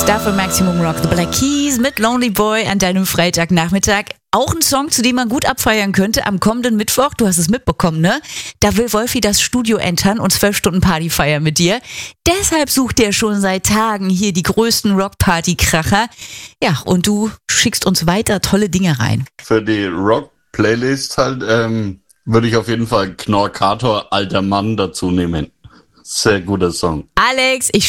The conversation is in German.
Davon Maximum Rock, The Black Keys mit Lonely Boy an deinem Freitagnachmittag. Auch ein Song, zu dem man gut abfeiern könnte am kommenden Mittwoch. Du hast es mitbekommen, ne? Da will Wolfi das Studio entern und 12 Stunden Party feiern mit dir. Deshalb sucht er schon seit Tagen hier die größten Rock-Party-Kracher. Ja, und du schickst uns weiter tolle Dinge rein. Für die Rock-Playlist halt würde ich auf jeden Fall Knorkator, alter Mann dazu nehmen. Sehr guter Song. Alex, ich